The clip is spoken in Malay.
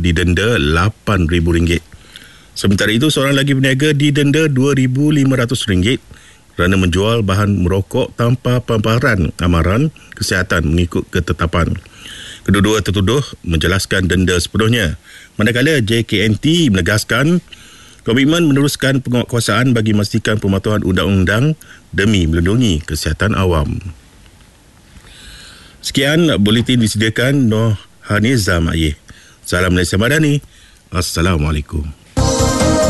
didenda RM8,000. Sementara itu, seorang lagi peniaga didenda RM2,500 kerana menjual bahan merokok tanpa paparan amaran kesihatan mengikut ketetapan. Kedua-dua tertuduh menjelaskan denda sepenuhnya. Manakala JKNT menegaskan komitmen meneruskan penguatkuasaan bagi memastikan pematuhan undang-undang demi melindungi kesihatan awam. Sekian buletin disediakan Noh Haniza Ma'yeh. Salam Malaysia Madani. Assalamualaikum.